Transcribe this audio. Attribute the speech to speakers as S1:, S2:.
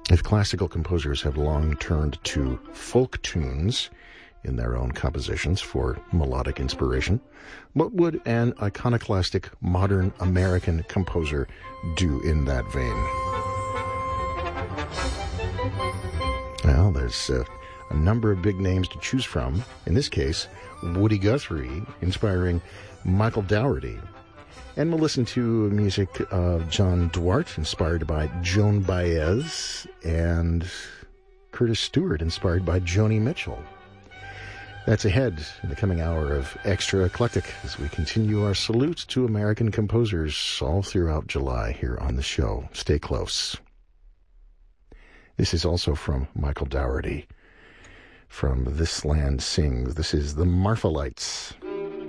S1: If classical composers have long turned to folk tunes in their own compositions for melodic inspiration, what would an iconoclastic modern American composer do in that vein? Well, there's a number of big names to choose from. In this case, Woody Guthrie, inspiring Michael Dougherty. And we'll listen to music of John Duarte, inspired by Joan Baez, and Curtis Stewart, inspired by Joni Mitchell. That's ahead in the coming hour of Extra Eclectic as we continue our salute to American composers all throughout July here on the show. Stay close. This is also from Michael Dougherty from This Land Sings. This is the Marfa Lights.